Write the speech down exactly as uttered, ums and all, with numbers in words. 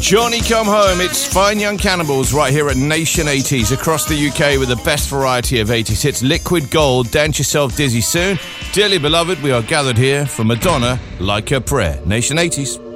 Johnny Come Home. It's Fine Young Cannibals right here at Nation eighties across the U K with the best variety of eighties hits. Liquid Gold, Dance Yourself Dizzy Soon. Dearly beloved, we are gathered here for Madonna, Like Her Prayer. Nation eighties.